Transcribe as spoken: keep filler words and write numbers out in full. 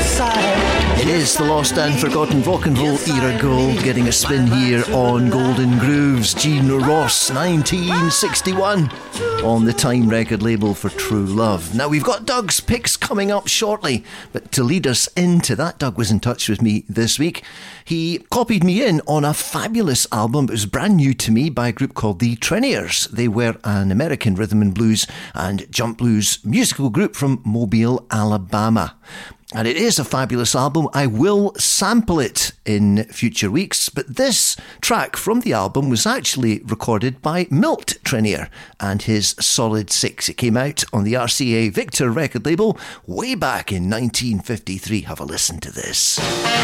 It is the lost and forgotten rock and roll era gold, getting a spin here on Golden Grooves. Gene Ross, nineteen sixty-one, on the Time record label for True Love. Now, we've got Doug's picks coming up shortly, but to lead us into that, Doug was in touch with me this week. He copied me in on a fabulous album. It was brand new to me by a group called the Treniers. They were an American rhythm and blues and jump blues musical group from Mobile, Alabama. And it is a fabulous album. I will sample it in future weeks, but this track from the album was actually recorded by Milt Trenier and his Solid Six. It came out on the R C A Victor record label way back in nineteen fifty-three. Have a listen to this.